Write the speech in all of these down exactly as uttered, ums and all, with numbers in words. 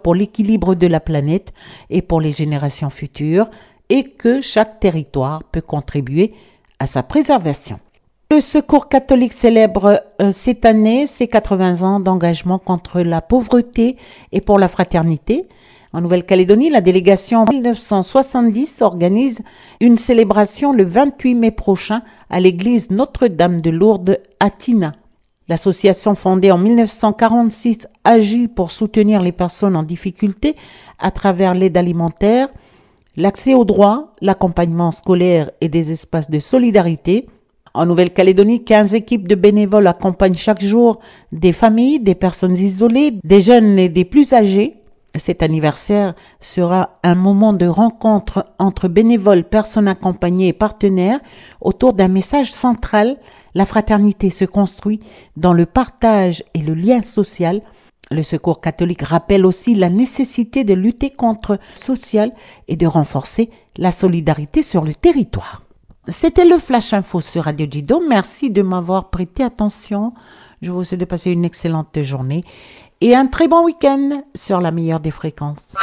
pour l'équilibre de la planète et pour les générations futures et que chaque territoire peut contribuer à sa préservation. Le Secours catholique célèbre euh, cette année ses quatre-vingts ans d'engagement contre la pauvreté et pour la fraternité. En Nouvelle-Calédonie, la délégation en dix-neuf cent soixante-dix organise une célébration le vingt-huit mai prochain à l'église Notre-Dame de Lourdes à Tina. L'association fondée en mille neuf cent quarante-six agit pour soutenir les personnes en difficulté à travers l'aide alimentaire, l'accès aux droits, l'accompagnement scolaire et des espaces de solidarité. En Nouvelle-Calédonie, quinze équipes de bénévoles accompagnent chaque jour des familles, des personnes isolées, des jeunes et des plus âgés. Cet anniversaire sera un moment de rencontre entre bénévoles, personnes accompagnées et partenaires autour d'un message central. La fraternité se construit dans le partage et le lien social. Le Secours catholique rappelle aussi la nécessité de lutter contre le social et de renforcer la solidarité sur le territoire. C'était le Flash Info sur Radio Dido. Merci de m'avoir prêté attention. Je vous souhaite de passer une excellente journée et un très bon week-end sur la meilleure des fréquences.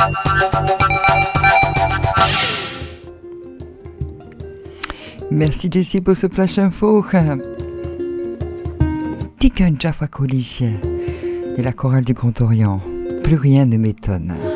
Merci Jessie pour ce Flash Info. Tiken Jaffa Koli et la chorale du Grand Orient. Plus rien ne m'étonne.